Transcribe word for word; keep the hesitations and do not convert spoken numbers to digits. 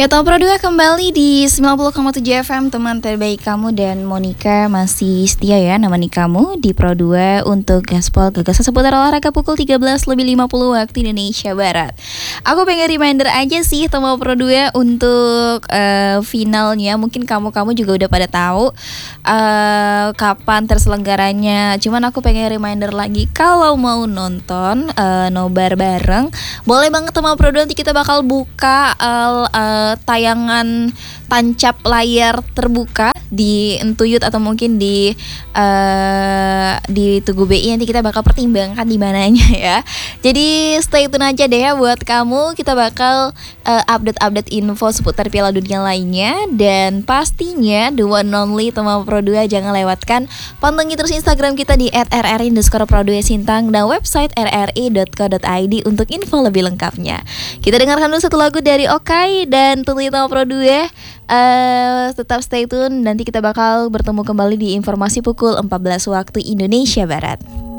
Oke, Top Pro dua kembali di sembilan puluh koma tujuh F M. Teman terbaik kamu dan Monica masih setia ya nemani kamu di Pro dua untuk gaspol gagasan seputar olahraga pukul tiga belas lebih lima puluh waktu Indonesia Barat. Aku pengen reminder aja sih teman Pro dua untuk uh, finalnya. Mungkin kamu-kamu juga udah pada tahu uh, kapan terselenggaranya. Cuman aku pengen reminder lagi, kalau mau nonton uh, nobar bareng, boleh banget teman Pro dua. Nanti kita bakal buka uh, uh, tayangan tancap layar terbuka di Entuyut atau mungkin di uh, di Tugu B I. Nanti kita bakal pertimbangkan di mananya ya. Jadi stay tune aja deh ya buat kamu. Kita bakal uh, update-update info seputar Piala Dunia lainnya. Dan pastinya the one and only teman Pro dua, jangan lewatkan pantengin terus Instagram kita di et er er i underscore pro dua sintang dan website r r i dot co dot i d untuk info lebih lengkapnya. Kita dengarkan dulu satu lagu dari Okai dan tentunya teman Pro dua. Uh, tetap stay tune, nanti kita bakal bertemu kembali di informasi pukul empat belas waktu Indonesia Barat.